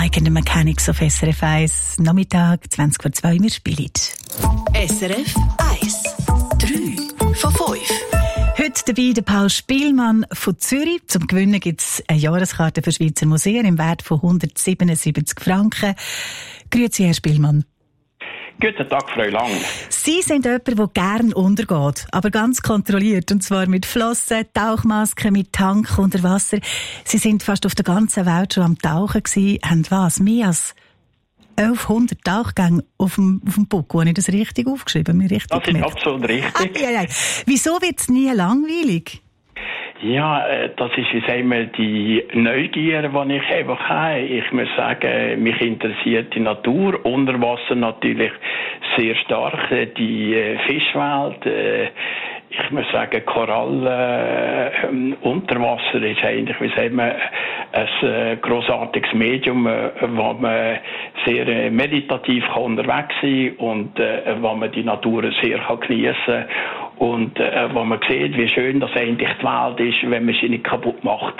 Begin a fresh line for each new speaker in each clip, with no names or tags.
Mike and the Mechanics auf SRF 1. Nachmittag, 20:02, wir spielen.
SRF 1. 3 von 5.
Heute dabei der Paul Spielmann von Zürich. Zum Gewinnen gibt es eine Jahreskarte für Schweizer Museen im Wert von 177 Franken. Grüezi, Herr Spielmann.
Guten Tag, Frau Lang.
Sie sind jemand, der gerne untergeht, aber ganz kontrolliert. Und zwar mit Flossen, Tauchmasken, mit Tank unter Wasser. Sie sind fast auf der ganzen Welt schon am Tauchen gewesen. Haben was? Mehr als 1100 Tauchgänge auf dem Buckel. Habe ich das richtig aufgeschrieben?
Das ist absolut richtig.
Wieso wird es nie langweilig?
Ja, das ist, wie sagen wir, die Neugier, die ich einfach habe. Ich muss sagen, mich interessiert die Natur, unter Wasser natürlich sehr stark, die Fischwelt. Ich muss sagen, Korallen unter Wasser ist eigentlich, wie sagen wir, ein grossartiges Medium, wo man sehr meditativ unterwegs sein kann und wo man die Natur sehr geniessen kann. Und wo man sieht, wie schön das eigentlich die Welt ist, wenn man sie nicht kaputt macht.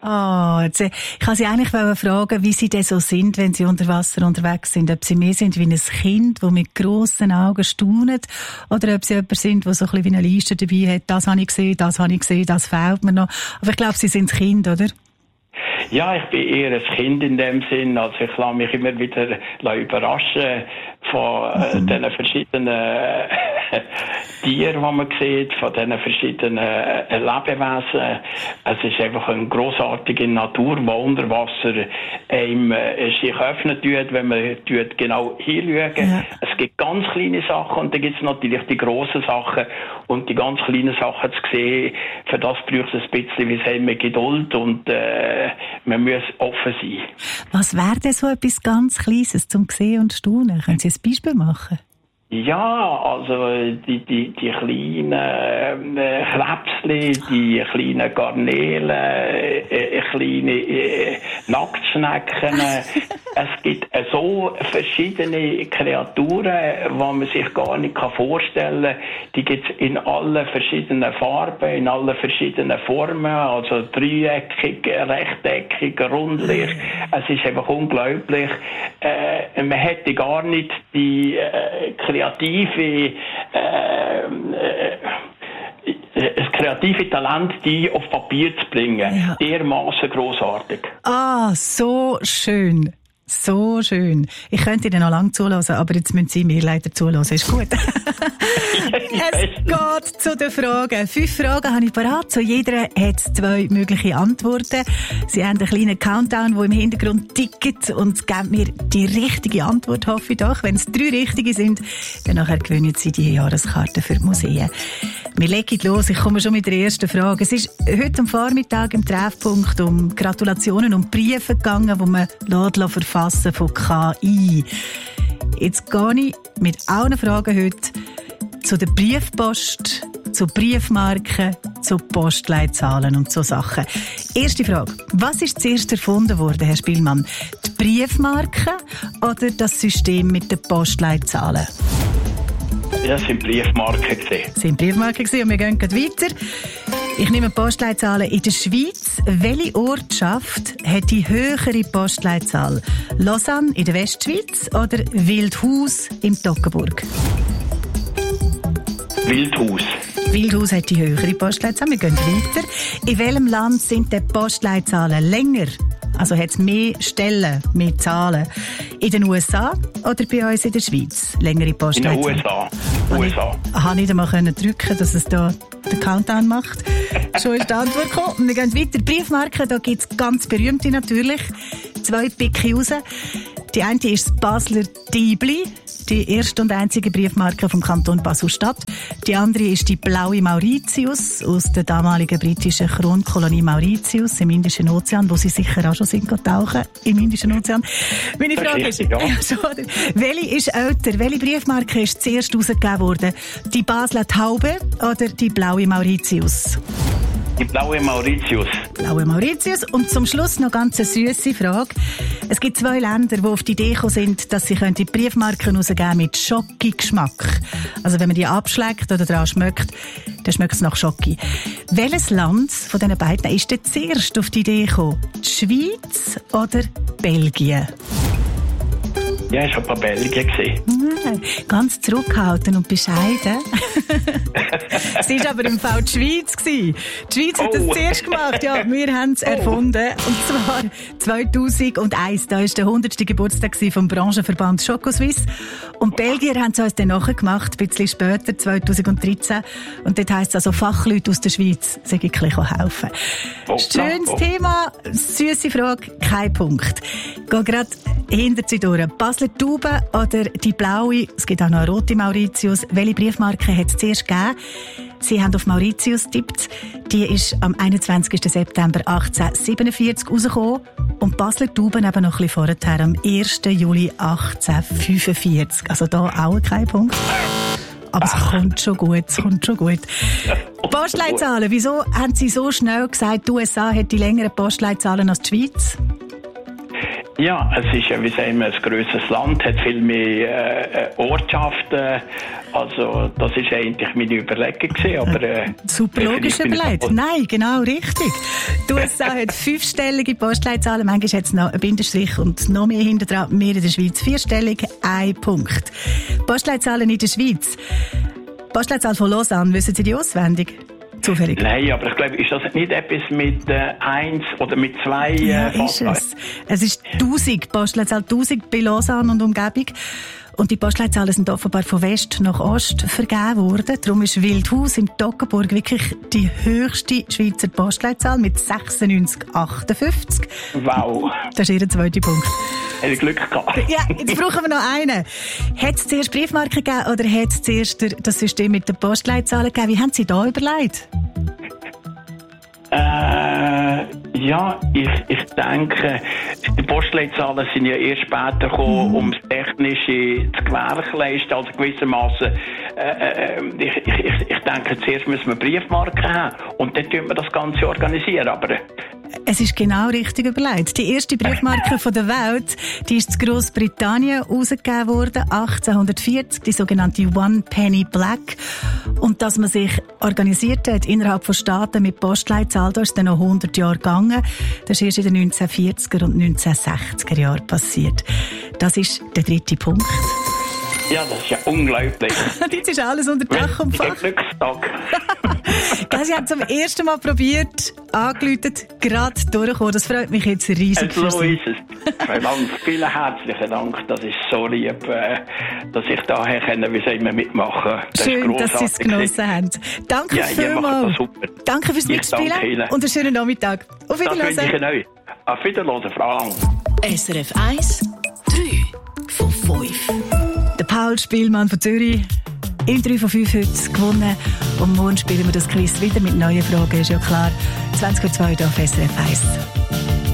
Ich kann Sie eigentlich fragen, wie Sie denn so sind, wenn Sie unter Wasser unterwegs sind. Ob Sie mehr sind wie ein Kind, das mit grossen Augen staunet, oder ob Sie jemand sind, der so ein bisschen wie eine Liste dabei hat. Das habe ich gesehen, das fehlt mir noch. Aber ich glaube, Sie sind das Kind, oder?
Ja, ich bin eher ein Kind in dem Sinn. Also ich lasse mich immer wieder überraschen von diesen verschiedenen Tieren, die man sieht, von diesen verschiedenen Lebewesen. Es ist einfach eine grossartige Natur, die unter Wasser einem sich öffnen tut, wenn man genau hinschaut. Ja. Es gibt ganz kleine Sachen und dann gibt es natürlich die grossen Sachen. Und die ganz kleinen Sachen zu sehen, für das braucht es ein bisschen, wie sagen wir, Geduld und man muss offen sein.
Was wäre denn so etwas ganz Kleines zum Sehen und Staunen? Können Sie ein Beispiel machen?
Ja, also die kleinen Krebsli, die kleinen Garnelen, kleine Nacktschnecken. Es gibt so verschiedene Kreaturen, die man sich gar nicht vorstellen kann. Die gibt es in allen verschiedenen Farben, in allen verschiedenen Formen, also dreieckig, rechteckig, rundlich. Es ist einfach unglaublich. Man hätte gar nicht die das kreative Talent, die auf Papier zu bringen. Ja. Dermaßen grossartig.
So schön. So schön. Ich könnte Ihnen noch lange zuhören, aber jetzt müssen Sie mir leider zuhören. Ist gut. Es geht zu den Fragen. 5 Fragen habe ich parat. Zu jeder hat es 2 mögliche Antworten. Sie haben einen kleinen Countdown, der im Hintergrund tickt und geben mir die richtige Antwort, hoffe ich doch. Wenn es 3 richtige sind, dann nachher gewinnen Sie die Jahreskarte für die Museen. Wir legen los. Ich komme schon mit der ersten Frage. Es ist heute am Vormittag im Treffpunkt um Gratulationen und Briefe gegangen, die man verfassen von KI. Jetzt gehe ich mit allen Fragen heute zu der Briefpost, zu Briefmarken, zu Postleitzahlen und so Sachen. Erste Frage. Was ist zuerst erfunden worden, Herr Spielmann? Die Briefmarke oder das System mit den Postleitzahlen?
Ja, das sind Briefmarken
und wir gehen gleich weiter. Ich nehme Postleitzahlen in der Schweiz. Welche Ortschaft hat die höhere Postleitzahl? Lausanne in der Westschweiz oder Wildhaus im Toggenburg?
Wildhaus.
Wildhaus hat die höhere Postleitzahl. Wir gehen weiter. In welchem Land sind die Postleitzahlen länger? Also hat es mehr Stellen, mehr Zahlen? In den USA oder bei uns in der Schweiz? Längere Postleitzahlen?
In den USA.
Habe ich nicht einmal drücken, dass es da den Countdown macht. Schon ist die Antwort gekommen. Wir gehen weiter. Briefmarken, da gibt es ganz berühmte natürlich. 2 Picke raus. Die eine ist das Basler Diebli, die erste und einzige Briefmarke vom Kanton Basel-Stadt. Die andere ist die blaue Mauritius aus der damaligen britischen Kronkolonie Mauritius im Indischen Ozean, wo Sie sicher auch schon sind tauchen im Indischen Ozean. Meine Frage ist, welche ist älter? Welche Briefmarke ist zuerst herausgegeben worden? Die Basler Taube oder die blaue Mauritius?
Die blaue Mauritius.
Blaue Mauritius. Und zum Schluss noch ganz eine süsse Frage. Es gibt 2 Länder, die auf die Idee gekommen sind, dass sie die Briefmarken rausgeben mit Schoki-Geschmack. Also wenn man die abschlägt oder daran schmeckt, dann schmeckt es nach Schoki. Welches Land von diesen beiden ist denn zuerst auf die Idee gekommen? Die Schweiz oder Belgien?
Ja, ich war bei Belgien gesehen.
Ganz zurückgehalten und bescheiden. Es war aber im Fall die Schweiz gewesen. Die Schweiz hat das zuerst gemacht. Ja, wir haben es erfunden. Und zwar 2001. Da war der 100. Geburtstag vom Branchenverband Schokoswiss. Und Belgier haben es uns dann nachgemacht, ein bisschen später, 2013. Und dort heisst es also, Fachleute aus der Schweiz sind ein bisschen helfen. Schönes Thema, süsse Frage, kein Punkt. Geh gerade hinter sie durch. Basler Tauben oder die blaue, es gibt auch noch eine rote Mauritius. Welche Briefmarke hat es zuerst gegeben? Sie haben auf Mauritius getippt. Die ist am 21. September 1847 rausgekommen. Und Basler Tauben eben noch ein bisschen vorher, am 1. Juli 1845. Also da auch kein Punkt. Aber es kommt schon gut, Postleitzahlen. Wieso haben Sie so schnell gesagt, die USA hat die längeren Postleitzahlen als die Schweiz?
Ja, es ist ja, wie sagen wir, ein grösseres Land, hat viel mehr Ortschaften. Also, das ist eigentlich meine Überlegung gewesen, aber...
Super logisch überlegt. Nein, genau richtig. Die USA hat 5-stellige Postleitzahlen, manchmal hat es noch einen Bindestrich und noch mehr hinter dran. Wir in der Schweiz 4-stellig, 1 Punkt. Postleitzahlen in der Schweiz. Postleitzahl von Lausanne, wissen Sie die auswendig? Zufällig.
Nein, aber ich glaube, ist das nicht etwas mit 1 oder mit 2?
Ja, ist es. Es ist 1000, Postleitzahl 1000 bei Lausanne und Umgebung. Und die Postleitzahlen sind offenbar von West nach Ost vergeben worden. Darum ist Wildhaus im Toggenburg wirklich die höchste Schweizer Postleitzahl mit 96,58.
Wow.
Das ist Ihr zweiter Punkt.
Hätte Glück gehabt.
Ja, jetzt brauchen wir noch einen. Hat es zuerst Briefmarken gegeben oder hat es zuerst das System mit den Postleitzahlen gegeben? Wie haben Sie da überlegt?
Ja, ich denke, die Postleitzahlen sind ja erst später gekommen, um das Technische zu gewährleisten, also gewissermaßen. Ich denke, zuerst müssen wir Briefmarken haben und dann tun wir das Ganze organisieren, aber...
Es ist genau richtig überlegt. Die erste Briefmarke von der Welt, die ist in Grossbritannien herausgegeben worden, 1840, die sogenannte One Penny Black. Und dass man sich organisiert hat innerhalb von Staaten mit Postleitzahl, da ist dann noch 100 Jahre gegangen. Das ist erst in den 1940er und 1960er Jahren passiert. Das ist der dritte Punkt.
Ja, das ist ja unglaublich.
Jetzt ist alles unter Dach und Fach.
Glückstag.
Sie haben zum ersten Mal probiert, angeläutet, gerade durchgekommen. Das freut mich jetzt riesig.
So ist es. Vielen herzlichen Dank. Das ist so lieb, dass ich daher mitmachen konnte.
Schön, dass Sie es genossen haben. Danke vielmals. Danke fürs Mitspielen und einen schönen Nachmittag. Auf Wiedersehen.
Das wünsche ich euch. Auf Wiedersehen, Frau Lang.
SRF 1, 3 von 5.
Der Paul Spielmann von Zürich. Im 3 von 5 heute gewonnen. Und morgen spielen wir das Quiz wieder mit neuen Fragen, ist ja klar. 20:02 auf SRF 1.